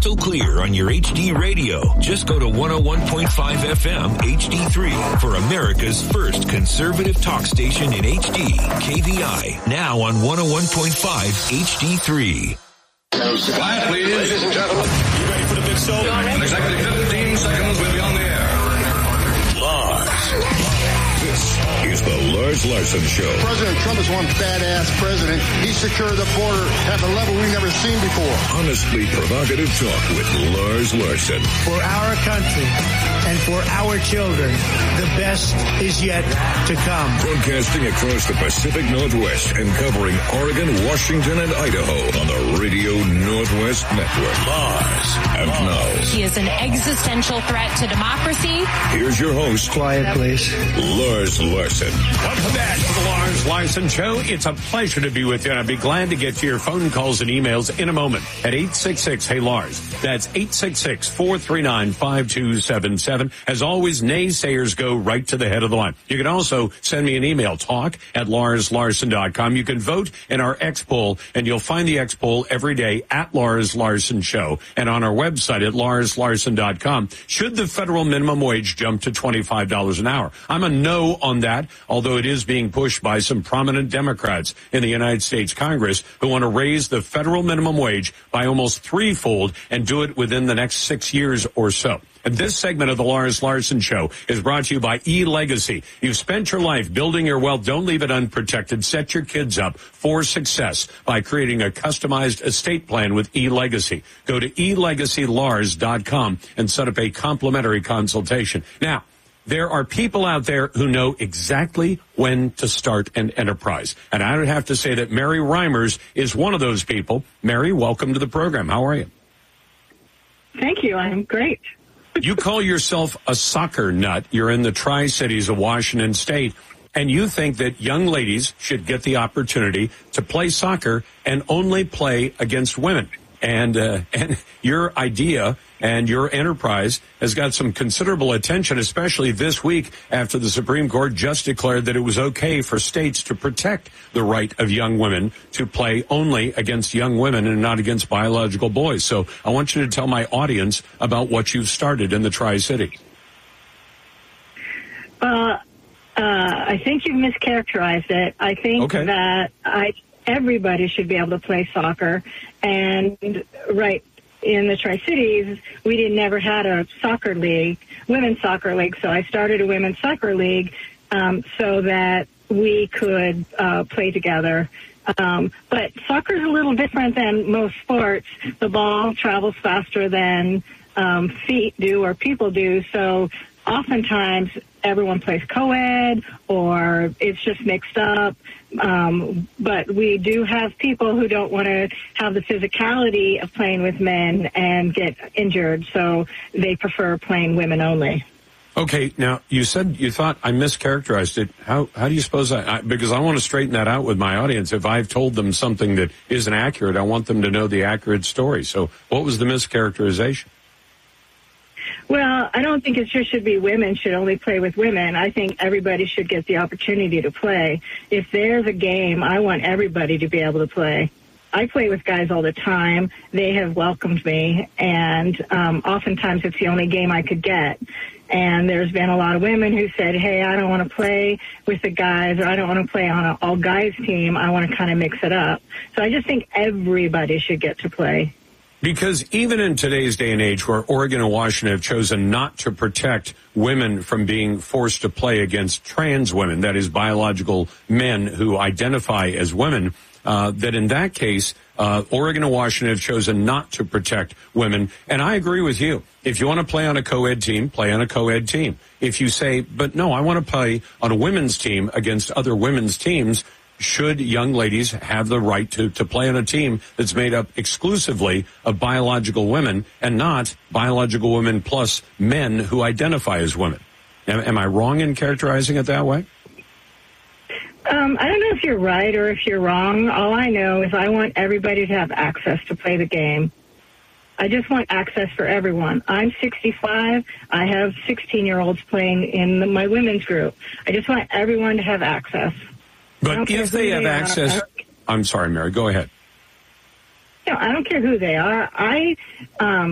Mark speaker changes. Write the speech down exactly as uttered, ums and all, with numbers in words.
Speaker 1: crystal clear on your H D radio. Just go to one oh one point five F M H D three for America's first conservative talk station in H D. K V I, now on one oh one point five H D three.
Speaker 2: Quiet, please. Ladies and gentlemen.
Speaker 3: You ready for the big show?
Speaker 2: In exactly fifteen seconds, we'll be on the air.
Speaker 3: Lars.
Speaker 4: This is the Lars Larson Show.
Speaker 5: President Trump is one badass president. He secured the border at a level we've never seen before.
Speaker 4: Honestly provocative talk with Lars Larson.
Speaker 6: For our country and for our children, the best is yet to come.
Speaker 4: Broadcasting across the Pacific Northwest and covering Oregon, Washington, and Idaho on the Radio Northwest Network.
Speaker 3: Lars.
Speaker 4: And now,
Speaker 7: he is an existential threat to democracy.
Speaker 4: Here's your host.
Speaker 6: Quiet, please.
Speaker 4: Lars Larson.
Speaker 3: Welcome back to the Lars Larson Show. It's a pleasure to be with you, and I'd be glad to get to your phone calls and emails in a moment at eight six six, hey Lars. That's eight six six, four three nine, five two seven seven. As always, naysayers go right to the head of the line. You can also send me an email, talk at lars larson dot com. You can vote in our X poll, and you'll find the X poll every day at Lars Larson Show and on our website at lars larson dot com. Should the federal minimum wage jump to twenty-five dollars an hour? I'm a no on that, although it is being pushed by some prominent Democrats in the United States Congress who want to raise the federal minimum wage by almost threefold and do it within the next six years or so. And this segment of the Lars Larson Show is brought to you by eLegacy. You've spent your life building your wealth. Don't leave it unprotected. Set your kids up for success by creating a customized estate plan with eLegacy. Go to e legacy lars dot com and set up a complimentary consultation. Now, there are people out there who know exactly when to start an enterprise. And I would have to say that Mary Reimers is one of those people. Mary, welcome to the program. How are you?
Speaker 8: Thank you. I'm great.
Speaker 3: You call yourself a soccer nut. You're in the Tri-Cities of Washington State, and you think that young ladies should get the opportunity to play soccer and only play against women. And uh, and your idea and your enterprise has got some considerable attention, especially this week after the Supreme Court just declared that it was okay for states to protect the right of young women to play only against young women and not against biological boys. So I want you to tell my audience about what you've started in the Tri-Cities.
Speaker 8: Uh, uh, I think you've mischaracterized it. I think
Speaker 3: okay.
Speaker 8: that I everybody should be able to play soccer. And right in the Tri-Cities, we did never had a soccer league, women's soccer league. So I started a women's soccer league um, so that we could uh, play together. Um, but soccer is a little different than most sports. The ball travels faster than um, feet do or people do. So oftentimes everyone plays co-ed or it's just mixed up. Um, but we do have people who don't want to have the physicality of playing with men and get injured, so they prefer playing women only.
Speaker 3: Okay, now you said you thought I mischaracterized it. How how do you suppose I, I because I want to straighten that out with my audience. If I've told them something that isn't accurate, I want them to know the accurate story. So what was the mischaracterization?
Speaker 8: Well, I don't think it just should be women should only play with women. I think everybody should get the opportunity to play. If there's a game, I want everybody to be able to play. I play with guys all the time. They have welcomed me, and um, oftentimes it's the only game I could get. And there's been a lot of women who said, hey, I don't want to play with the guys, or I don't want to play on an all-guys team. I want to kind of mix it up. So I just think everybody should get to play.
Speaker 3: Because even in today's day and age where Oregon and Washington have chosen not to protect women from being forced to play against trans women, that is biological men who identify as women, uh, that in that case, uh, Oregon and Washington have chosen not to protect women. And I agree with you. If you want to play on a co-ed team, play on a co-ed team. If you say, but no, I want to play on a women's team against other women's teams, should young ladies have the right to, to play on a team that's made up exclusively of biological women and not biological women plus men who identify as women? Am, am I wrong in characterizing it that way?
Speaker 8: Um, I don't know if you're right or if you're wrong. All I know is I want everybody to have access to play the game. I just want access for everyone. I'm sixty-five. I have sixteen-year-olds playing in the, my women's group. I just want everyone to have access.
Speaker 3: But if they have access, I'm sorry, Mary, go ahead.
Speaker 8: No, I don't care who they are. I um,